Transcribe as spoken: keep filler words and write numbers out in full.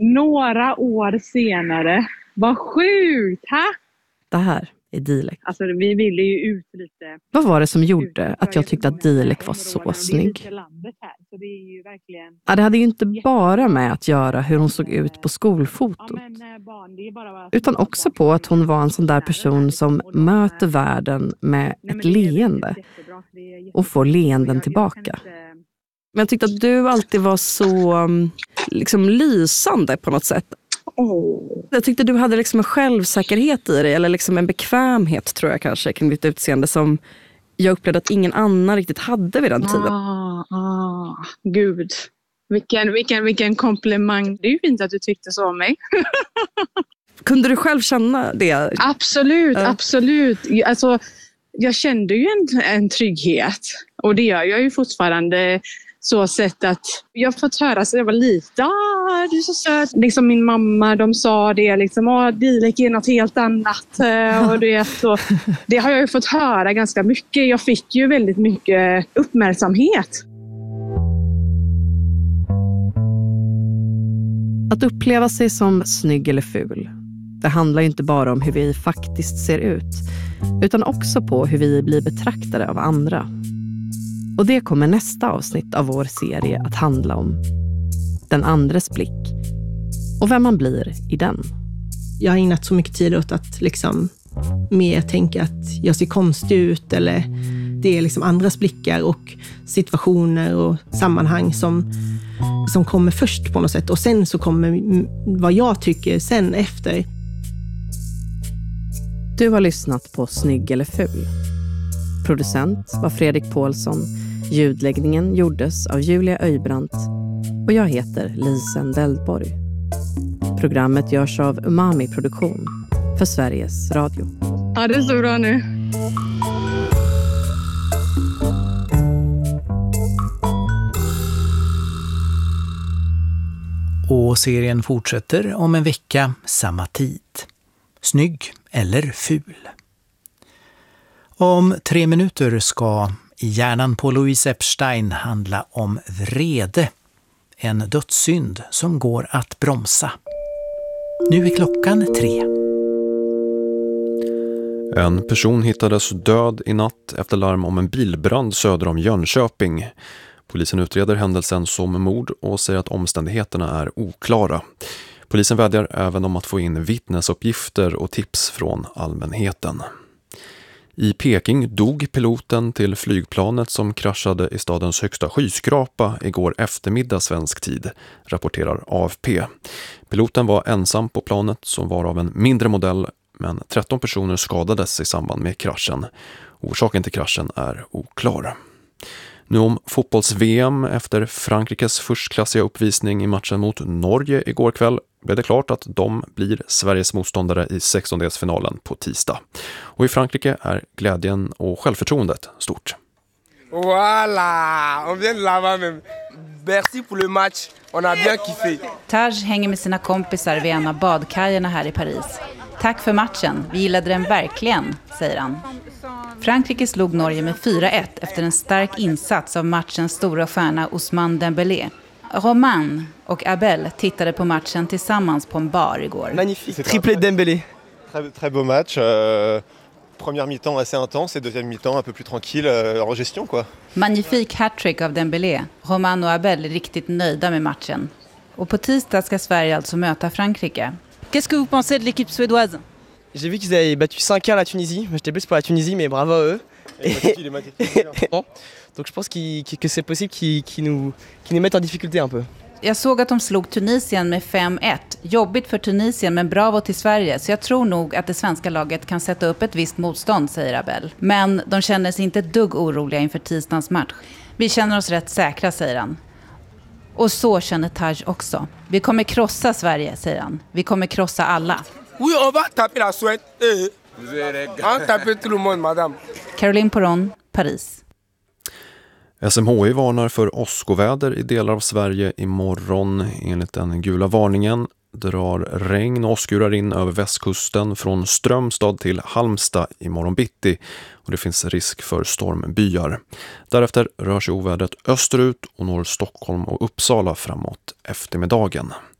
några år senare. Vad sjukt, ha? Det här är Dilek. Alltså vi ville ju ut lite. Vad var det som gjorde att jag tyckte att Dilek var så snygg? Ja, det hade ju inte bara med att göra hur hon såg ut på skolfotot. Utan också på att hon var en sån där person som möter världen med ett leende. Och får leenden tillbaka. Men jag tyckte att du alltid var så liksom lysande på något sätt. Oh. Jag tyckte du hade liksom en självsäkerhet i dig, eller liksom en bekvämhet tror jag kanske kring ditt utseende som jag upplevde att ingen annan riktigt hade vid den tiden. Ah, ah, gud. Vilken, vilken, vilken komplimang. Det är ju fint att du tyckte så om mig. Kunde du själv känna det? Absolut, uh. absolut. Alltså, jag kände ju en, en trygghet. Och det gör jag ju fortfarande. Så sett att jag fått höra så jag var lite, ah, du är så söt. Liksom min mamma, de sa det liksom, ah, Dilek är något helt annat. Och det, så, det har jag ju fått höra ganska mycket. Jag fick ju väldigt mycket uppmärksamhet. Att uppleva sig som snygg eller ful, det handlar ju inte bara om hur vi faktiskt ser ut, utan också på hur vi blir betraktade av andra. Och det kommer nästa avsnitt av vår serie att handla om. Den andres blick. Och vem man blir i den. Jag har ägnat så mycket tid åt att liksom mer tänka att jag ser konstig ut. Eller det är liksom andras blickar och situationer och sammanhang som, som kommer först på något sätt. Och sen så kommer vad jag tycker sen efter. Du har lyssnat på Snygg eller ful. Producent var Fredrik Paulsson. Ljudläggningen gjordes av Julia Öjbrandt. Och jag heter Lisen Deldborg. Programmet görs av Umami Produktion för Sveriges Radio. Ja, det är så bra nu. Och serien fortsätter om en vecka, samma tid. Snygg eller ful? Om tre minuter ska I hjärnan på Louise Epstein handla om vrede. En dödssynd som går att bromsa. Nu är klockan tre. En person hittades död i natt efter larm om en bilbrand söder om Jönköping. Polisen utreder händelsen som mord och säger att omständigheterna är oklara. Polisen vädjar även om att få in vittnesuppgifter och tips från allmänheten. I Peking dog piloten till flygplanet som kraschade i stadens högsta skyskrapa igår eftermiddag svensk tid, rapporterar A F P. Piloten var ensam på planet som var av en mindre modell, men tretton personer skadades i samband med kraschen. Orsaken till kraschen är oklar. Nu om fotbolls-V M efter Frankrikes förstklassiga uppvisning i matchen mot Norge igår kväll blev det klart att de blir Sveriges motståndare i sextondelsfinalen på tisdag. Och i Frankrike är glädjen och självförtroendet stort. Voilà, on vient de là-bas même. Merci pour le match, on a bien kiffé. Taj hänger med sina kompisar vid en av badkajerna här i Paris. Tack för matchen, vi gillade den verkligen, säger han. Frankrike slog Norge med fyra ett efter en stark insats av matchens stora stjärna Ousmane Dembélé. Roman och Abel tittade på matchen tillsammans på en bar igår. Magnifique, triplé Dembélé. Très, très beau match. Euh, première mi-temps assez intense et deuxième mi-temps un peu plus tranquille euh, en gestion quoi. Magnifik hattrick av Dembélé. Roman och Abel är riktigt nöjda med matchen. Och på tisdag ska Sverige alltså möta Frankrike. Qu'est-ce que vous pensez de l'équipe suédoise? J'ai vu qu'ils avaient battu cinq un la Tunisie. J'étais plus pour la Tunisie, mais bravo à eux. Donc je pense qu'il, que c'est possible qu'ils, qu'ils, nous, qu'ils nous mettent en difficulté un peu. Jag såg att de slog Tunisien med fem ett. Jobbigt för Tunisien, men bravo till Sverige. Så jag tror nog att det svenska laget kan sätta upp ett visst motstånd, säger Abel. Men de känner sig inte ett dugg oroliga inför tisdagens match. Vi känner oss rätt säkra, säger han. Och så känner Taj också. Vi kommer krossa Sverige, säger han. Vi kommer krossa alla. Oui, on va taper la Suède. On taper tout le monde, madame. Caroline Poron, Paris. S M H I varnar för åskoväder i delar av Sverige imorgon. Enligt den gula varningen drar regn och åskurar in över västkusten från Strömstad till Halmstad imorgon bitti. Och det finns risk för stormbyar. Därefter rör sig ovädret österut och når Stockholm och Uppsala framåt eftermiddagen.